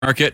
market.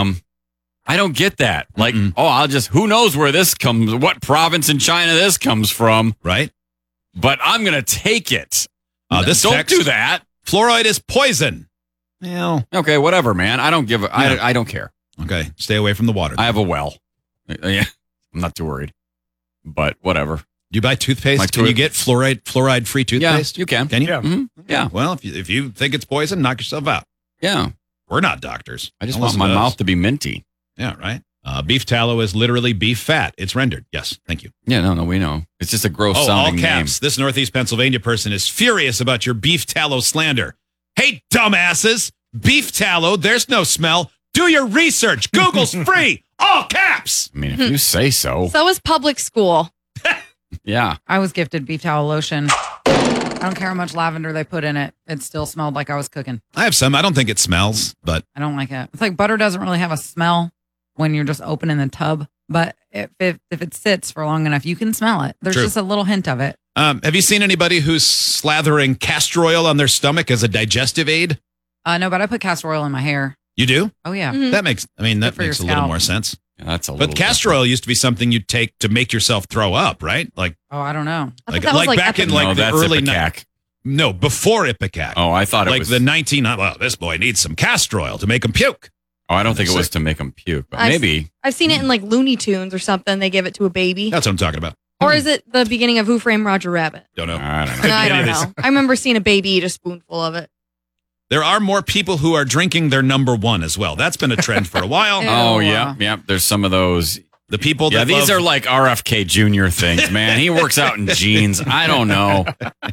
I don't get that. Like, who knows where this comes, what province in China this comes from. Right. But I'm going to take it. Don't do that. Fluoride is poison. Well, okay, whatever, man. I don't give I don't care. Okay. Stay away from the water. I have a well. Yeah. I'm not too worried. But whatever. Do you buy toothpaste? Can you get fluoride-free toothpaste? Yeah, you can. Can you? Yeah. Mm-hmm. Yeah. Well, if you think it's poison, knock yourself out. Yeah. We're not doctors. I just want my mouth to be minty. Yeah, right. Beef tallow is literally beef fat. It's rendered. Yes, thank you. Yeah, no, we know. It's just a gross sounding all caps. name. This Northeast Pennsylvania person is furious about your beef tallow slander. Hey, dumbasses. Beef tallow, there's no smell. Do your research. Google's free. All caps. I mean, if you say so. So is public school. Yeah. I was gifted beef tallow lotion. I don't care how much lavender they put in it. It still smelled like I was cooking. I have some. I don't think it smells, but I don't like it. It's like butter doesn't really have a smell when you're just opening the tub. But if it sits for long enough, you can smell it. There's just a little hint of it. Have you seen anybody who's slathering castor oil on their stomach as a digestive aid? No, but I put castor oil in my hair. You do? Oh, yeah. Mhm. That makes a little scalp. more sense. Yeah, that's a little But castor oil used to be something you'd take to make yourself throw up, right? Like, Oh, I don't know. I thought that was like back in Epic. like no, the that's early Ipecac. No, before Ipecac. Oh, I thought it like was the 19. Well, this boy needs some castor oil to make him puke. Oh, I don't think it was to make them puke, but maybe. I've seen it in like Looney Tunes or something. They give it to a baby. That's what I'm talking about. Or is it the beginning of Who Framed Roger Rabbit? Don't know. I don't know. I don't know. I remember seeing a baby eat a spoonful of it. There are more people who are drinking their number one as well. That's been a trend for a while. Oh, yeah. There's some of those. The people that Yeah, these are like RFK Jr. things, man. He works out in jeans. I don't know.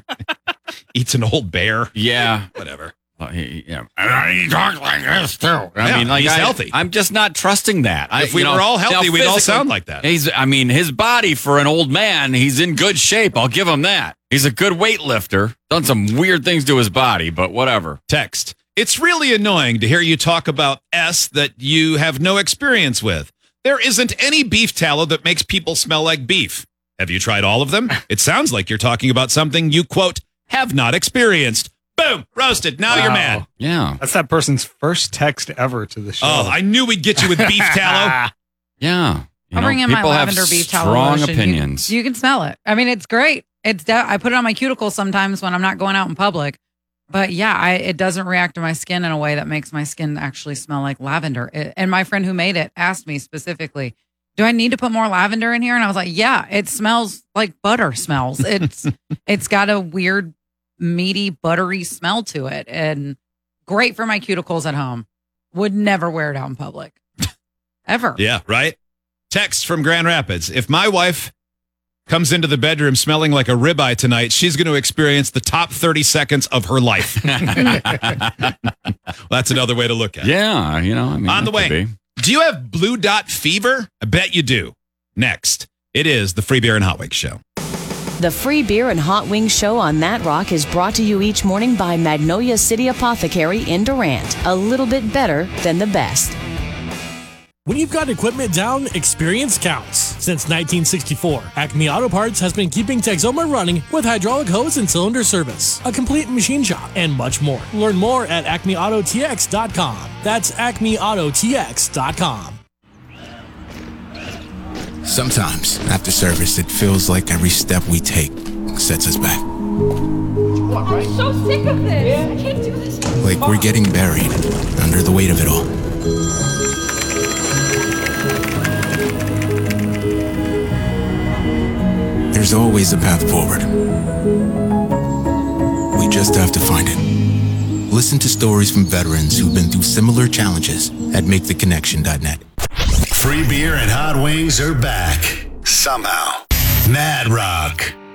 Eats an old bear. Yeah. Whatever. Yeah. And he talks like this, too. I mean, like, he's healthy. I'm just not trusting that. If we were all healthy, we'd all sound like that. His body for an old man, he's in good shape. I'll give him that. He's a good weightlifter. Done some weird things to his body, but whatever. Text. It's really annoying to hear you talk about S that you have no experience with. There isn't any beef tallow that makes people smell like beef. Have you tried all of them? It sounds like you're talking about something you, quote, have not experienced. Boom, roasted. Now you're mad. Yeah. That's that person's first text ever to the show. Oh, I knew we'd get you with beef tallow. Yeah. I'll bring in my people have lavender beef tallow strong lotion. opinions. You can smell it. I mean, it's great. I put it on my cuticles sometimes when I'm not going out in public. But yeah, it doesn't react to my skin in a way that makes my skin actually smell like lavender. And my friend who made it asked me specifically, do I need to put more lavender in here? And I was like, yeah, it smells like butter smells. It's got a weird, meaty, buttery smell to it. And great for my cuticles at home. Would never wear it out in public. Ever. Yeah, right? Text from Grand Rapids. If my wife comes into the bedroom smelling like a ribeye tonight, she's going to experience the top 30 seconds of her life. That's another way to look at it. Yeah, I mean, On the that could way. be. Do you have blue dot fever? I bet you do. Next, it is the Free Beer and Hot Wings Show. The Free Beer and Hot Wings Show on That Rock is brought to you each morning by Magnolia City Apothecary in Durant. A little bit better than the best. When you've got equipment down, experience counts. Since 1964, Acme Auto Parts has been keeping Texoma running with hydraulic hose and cylinder service, a complete machine shop, and much more. Learn more at acmeautotx.com. That's acmeautotx.com. Sometimes, after service, it feels like every step we take sets us back. I'm so sick of this. I can't do this. Like we're getting buried under the weight of it all. There's always a path forward. We just have to find it. Listen to stories from veterans who've been through similar challenges at MakeTheConnection.net. Free beer and hot wings are back. Somehow. Mad Rock.